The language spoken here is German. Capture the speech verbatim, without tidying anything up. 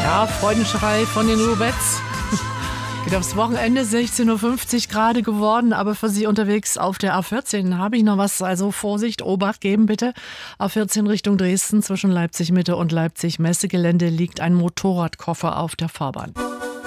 Ja, Freudenschrei von den Rubettes. Geht aufs Wochenende, sechzehn Uhr fünfzig gerade geworden, aber für Sie unterwegs auf der A vierzehn habe ich noch was, also Vorsicht, Obacht geben bitte. A vierzehn Richtung Dresden zwischen Leipzig Mitte und Leipzig Messegelände liegt ein Motorradkoffer auf der Fahrbahn.